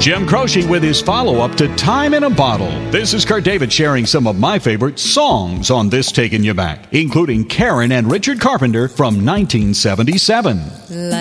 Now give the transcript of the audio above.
Jim Croce with his follow-up to Time in a Bottle. This is Kurt David sharing some of my favorite songs on This Taking You Back, including Karen and Richard Carpenter from 1977.